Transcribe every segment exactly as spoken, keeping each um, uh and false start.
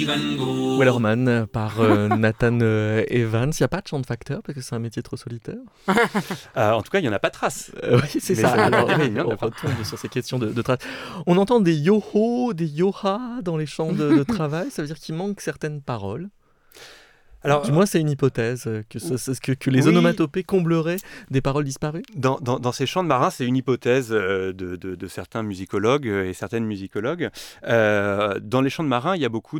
Wellerman par euh, Nathan euh, Evans. Il n'y a pas de chant de facteur parce que c'est un métier trop solitaire. Euh, en tout cas, il n'y en a pas de trace. Euh, oui, c'est Mais ça. ça- Alors, il oui, y en a on pas. retombe sur ces questions de, de trace. On entend des yo-ho, des yo-ha dans les chants de, de travail. Ça veut dire qu'il manque certaines paroles. Alors, Du moins, c'est une hypothèse euh, que, ce- ce- que, que les oui. onomatopées combleraient des paroles disparues. Dans, dans, dans ces chants de marins, c'est une hypothèse euh, de, de, de certains musicologues euh, et certaines musicologues. Euh, dans les chants de marins, il y a beaucoup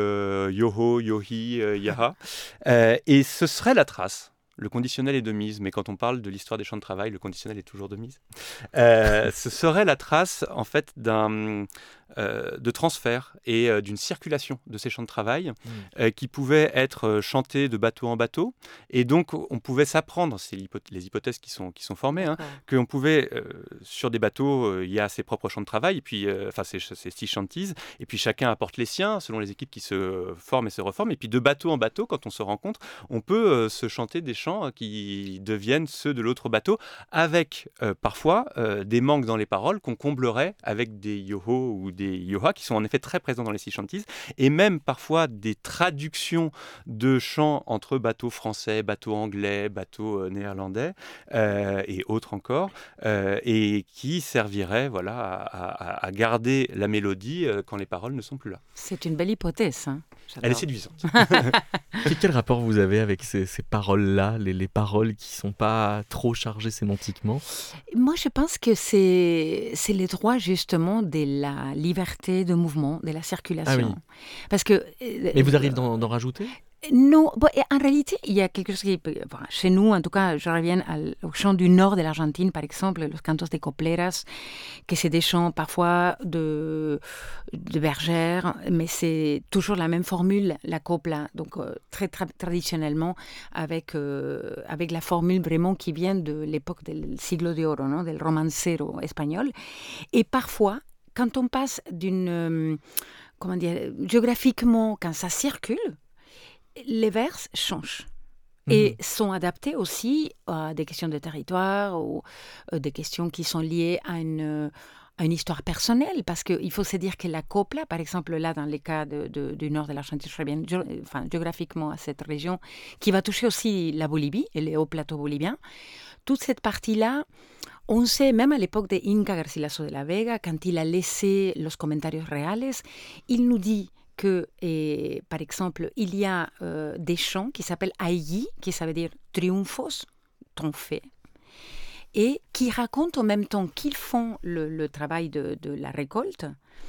de yo-ho, yo-hi, euh, yaha. Euh, et ce serait la trace. Le conditionnel est de mise, mais quand on parle de l'histoire des chants de travail, le conditionnel est toujours de mise. Euh, ce serait la trace, en fait, d'un, euh, de transfert et euh, d'une circulation de ces chants de travail Mmh. euh, qui pouvaient être euh, chantés de bateau en bateau. Et donc, on pouvait s'apprendre, c'est l'hypo- les hypothèses qui sont, qui sont formées, hein, qu'on pouvait, euh, sur des bateaux, euh, il y a ses propres chants de travail, et puis, euh, enfin, ces, ces six chantises, et puis chacun apporte les siens, selon les équipes qui se forment et se reforment. Et puis, de bateau en bateau, quand on se rencontre, on peut euh, se chanter des chants qui deviennent ceux de l'autre bateau, avec euh, parfois euh, des manques dans les paroles qu'on comblerait avec des yo-ho ou des yo-ha, qui sont en effet très présents dans les six chantises, et même parfois des traductions de chants entre bateaux français, bateaux anglais, bateaux euh, néerlandais, euh, et autres encore, euh, et qui serviraient voilà, à, à- à garder la mélodie euh, quand les paroles ne sont plus là. C'est une belle hypothèse. Hein. Elle est J'adore. séduisante. Quel, quel rapport vous avez avec ces, ces paroles-là, les, les paroles qui ne sont pas trop chargées sémantiquement? Moi, je pense que c'est c'est le droit justement de la liberté de mouvement, de la circulation. Ah Parce que euh, Mais vous arrivez d'en, d'en rajouter? non, bon, et en réalité, il y a quelque chose qui, peut- enfin, chez nous, en tout cas, je reviens al- au chant du nord de l'Argentine, par exemple, los cantos de copleras, que c'est des chants parfois de, de bergères, mais c'est toujours la même formule, la copla, donc euh, très tra- traditionnellement, avec, euh, avec la formule vraiment qui vient de l'époque del siglo de oro, non, del romancero espagnol. Et parfois, quand on passe d'une, euh, comment dire, géographiquement, quand ça circule, les vers changent et sont adaptés aussi à des questions de territoire ou euh, des questions qui sont liées à une, euh, à une histoire personnelle. Parce qu'il faut se dire que la copla, par exemple, là, dans les cas de, de- du nord de l'Argentine, je reviens géo- enfin, géographiquement à cette région, qui va toucher aussi la Bolivie et les hauts plateaux boliviens, toute cette partie-là, on sait, même à l'époque de Inca Garcilaso de la Vega, quand il a laissé los comentarios reales, il nous dit que, eh, par exemple, il y a euh, des chants qui s'appellent Ailli, qui ça veut dire triunfos, trophées, et qui racontent en même temps qu'ils font le, le travail de, de la récolte,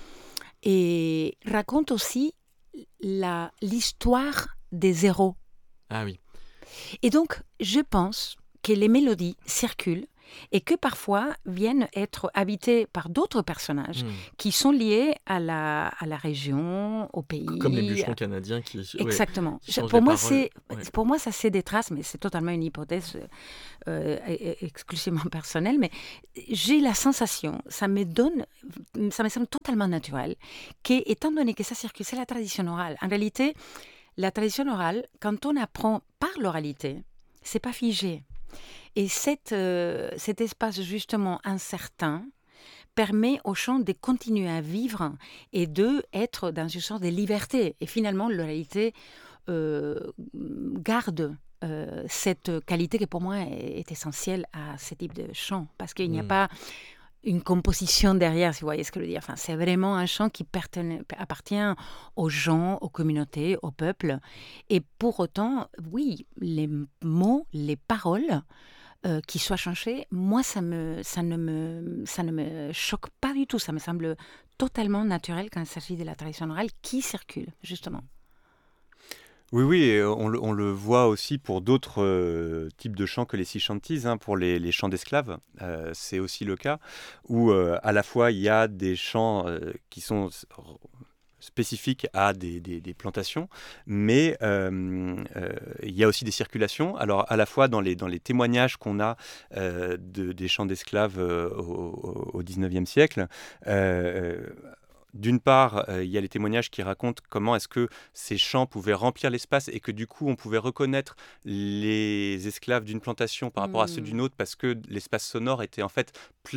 et racontent aussi la, l'histoire des héros. Ah oui. Et donc, je pense que les mélodies circulent et que parfois viennent être habitées par d'autres personnages Hmm. qui sont liés à la, à la région, au pays. Comme les bûcherons canadiens qui... ouais, Exactement. qui Je- changent pour, les moi, paroles. c'est, Ouais. pour moi, ça c'est des traces, mais c'est totalement une hypothèse euh, e- e- exclusivement personnelle. Mais j'ai la sensation, ça me donne, ça me semble totalement naturel, qu'étant donné que ça circule, c'est la tradition orale. En réalité, la tradition orale, quand on apprend par l'oralité, c'est pas figé. Et cette, euh, cet espace justement incertain permet aux chants de continuer à vivre et de être dans une sorte de liberté. Et finalement, l'oralité euh, garde euh, cette qualité qui pour moi est, est essentielle à ce type de chant, parce qu'il n'y a Mm. pas une composition derrière, si vous voyez ce que je veux dire. Enfin, c'est vraiment un chant qui pertenait- appartient aux gens, aux communautés, au peuple. Et pour autant, oui, les mots, les paroles euh, qui soient changées, moi, ça, me, ça, ne me, ça ne me choque pas du tout. Ça me semble totalement naturel quand il s'agit de la tradition orale qui circule, justement. Oui, oui, et on, le- on le voit aussi pour d'autres euh, types de chants que les six chantises, hein, pour les, les chants d'esclaves, euh, c'est aussi le cas, où euh, à la fois il y a des chants euh, qui sont s- r- spécifiques à des, des- des plantations, mais euh, euh, il y a aussi des circulations. Alors à la fois dans les, dans les témoignages qu'on a euh, de, des chants d'esclaves euh, au, au dix-neuvième siècle, euh, d'une part, euh, il y a les témoignages qui racontent comment est-ce que ces chants pouvaient remplir l'espace et que du coup on pouvait reconnaître les esclaves d'une plantation par rapport à ceux Mm. d'une autre parce que l'espace sonore était en fait plein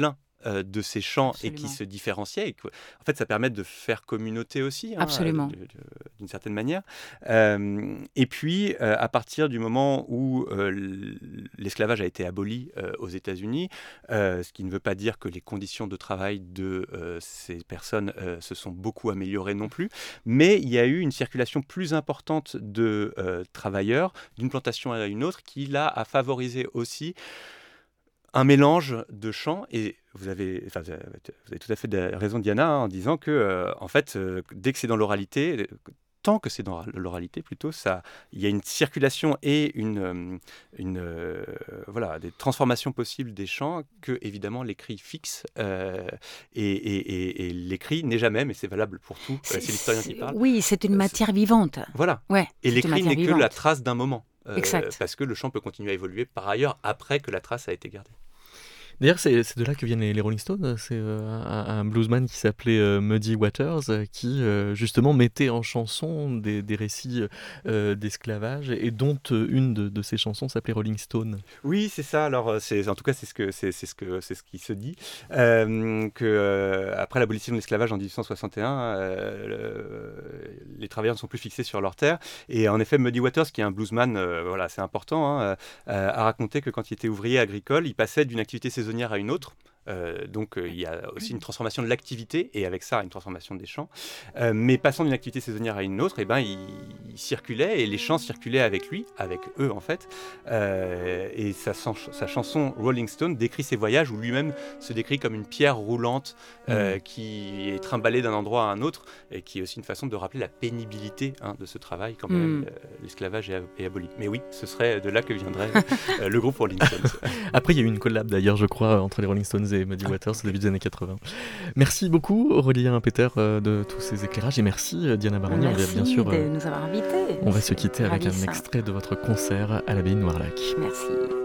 euh, de ces chants Absolument. et qui se différenciaient. Et que, en fait, ça permet de faire communauté aussi, hein, Absolument. de- de- d'une certaine manière. Euh, et puis, euh, à partir du moment où euh, l'esclavage a été aboli euh, aux États-Unis, euh, ce qui ne veut pas dire que les conditions de travail de euh, ces personnes euh, se sont beaucoup améliorées non plus, mais il y a eu une circulation plus importante de euh, travailleurs d'une plantation à une autre qui, là, a favorisé aussi un mélange de chants. Et vous avez, enfin, vous avez vous avez tout à fait raison, Diana, hein, en disant que, euh, en fait, euh, dès que c'est dans l'oralité, tant que c'est dans l'oralité plutôt, ça, il y a une circulation et une, euh, une euh, voilà, des transformations possibles des chants que évidemment l'écrit fixe euh, et, et, et, et l'écrit n'est jamais, mais c'est valable pour tout. C'est, c'est l'historien qui parle. Oui, c'est une Euh, matière c'est... vivante. Voilà. Ouais, et l'écrit n'est vivante. Que la trace d'un moment. Euh, exact. Parce que le chant peut continuer à évoluer par ailleurs après que la trace a été gardée. D'ailleurs, c'est, c'est de là que viennent les, les Rolling Stones. C'est euh, un, un bluesman qui s'appelait euh, Muddy Waters, euh, qui euh, justement mettait en chanson des, des récits euh, d'esclavage, et dont euh, une de, de ses chansons s'appelait Rolling Stone. Oui, c'est ça. Alors, c'est, en tout cas, c'est ce que c'est, c'est ce que c'est ce qui se dit euh, que euh, après l'abolition de l'esclavage en dix-huit cent soixante et un, euh, le, les travailleurs ne sont plus fixés sur leur terre. Et en effet, Muddy Waters, qui est un bluesman, euh, voilà, c'est important, hein, euh, a raconté que quand il était ouvrier agricole, il passait d'une activité saisonnière à une autre. Euh, donc euh, il y a aussi une transformation de l'activité et avec ça une transformation des champs. Euh, mais passant d'une activité saisonnière à une autre, et ben, il, il circulait et les chants circulaient avec lui, avec eux en fait. Euh, et sa, sa chanson Rolling Stone décrit ses voyages où lui-même se décrit comme une pierre roulante euh, mmh. qui est trimballée d'un endroit à un autre et qui est aussi une façon de rappeler la pénibilité hein, de ce travail quand même mmh. euh, l'esclavage est, est aboli. Mais oui, ce serait de là que viendrait euh, le groupe Rolling Stones. Après il y a eu une collab d'ailleurs je crois entre les Rolling Stones et Muddy Waters au début des années quatre-vingts. Merci beaucoup Aurélien Peter euh, de tous ces éclairages et merci euh, Diana Baroni. Merci on va bien sûr de nous avoir invités. On va se quitter avec ravissant. un extrait de votre concert à l'abbaye de Noirlac. Merci.